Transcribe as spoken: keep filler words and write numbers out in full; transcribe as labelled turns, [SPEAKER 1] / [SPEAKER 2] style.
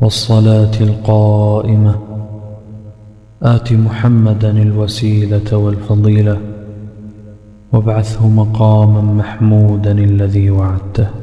[SPEAKER 1] والصلاة القائمة آت محمدا الوسيلة والفضيلة وابعثه مقاما محمودا الذي وعدته.